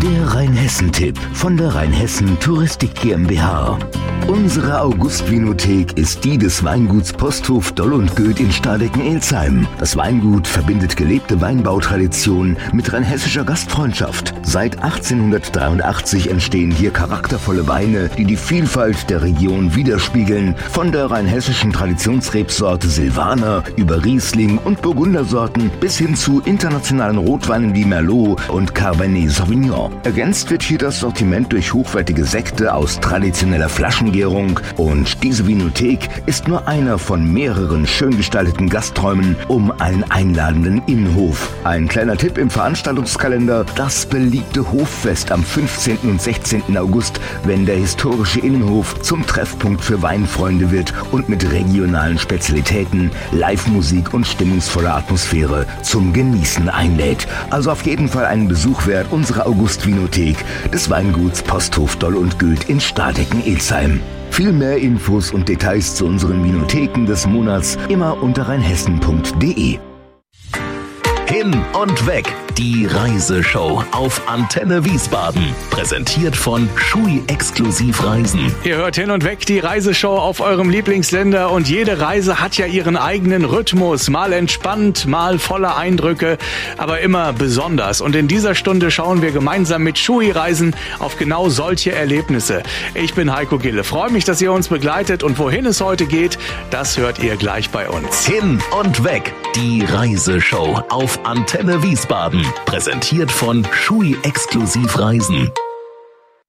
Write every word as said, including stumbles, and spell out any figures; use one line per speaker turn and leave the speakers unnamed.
Der Rheinhessen-Tipp von der Rheinhessen Touristik GmbH. Unsere August-Vinothek ist die des Weinguts Posthof Doll und Göth in Stadecken-Elsheim. Das Weingut verbindet gelebte Weinbautradition mit rheinhessischer Gastfreundschaft. Seit achtzehnhundertdreiundachtzig entstehen hier charaktervolle Weine, die die Vielfalt der Region widerspiegeln. Von der rheinhessischen Traditionsrebsorte Silvaner über Riesling und Burgundersorten bis hin zu internationalen Rotweinen wie Merlot und Cabernet Sauvignon. Ergänzt wird hier das Sortiment durch hochwertige Sekte aus traditioneller Flaschengärung, und diese Vinothek ist nur einer von mehreren schön gestalteten Gasträumen um einen einladenden Innenhof. Ein kleiner Tipp im Veranstaltungskalender: das beliebte Hoffest am fünfzehnten und sechzehnten August, wenn der historische Innenhof zum Treffpunkt für Weinfreunde wird und mit regionalen Spezialitäten, Live-Musik und stimmungsvoller Atmosphäre zum Genießen einlädt. Also auf jeden Fall einen Besuch wert unserer August-Vinothek des Weinguts Posthof Doll und Göth in Stadecken-Elsheim. Viel mehr Infos und Details zu unseren Vinotheken des Monats immer unter rheinhessen punkt de.
Hin und weg, die Reiseshow auf Antenne Wiesbaden. Präsentiert von Schui Exklusiv Reisen.
Ihr hört Hin und weg, die Reiseshow auf eurem Lieblingsländer, und jede Reise hat ja ihren eigenen Rhythmus. Mal entspannt, mal voller Eindrücke, aber immer besonders. Und in dieser Stunde schauen wir gemeinsam mit Schui Reisen auf genau solche Erlebnisse. Ich bin Heiko Gille, freue mich, dass ihr uns begleitet, und wohin es heute geht, das hört ihr gleich bei uns.
Hin und weg, die Reiseshow auf Antenne Wiesbaden. Präsentiert von Schui Exklusiv Reisen.